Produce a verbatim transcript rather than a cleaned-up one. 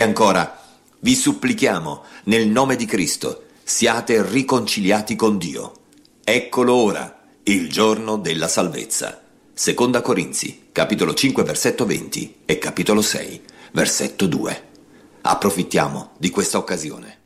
ancora, vi supplichiamo, nel nome di Cristo, siate riconciliati con Dio. Eccolo ora, il giorno della salvezza. Seconda Corinzi, capitolo cinque, versetto venti e capitolo sei, versetto due. Approfittiamo di questa occasione.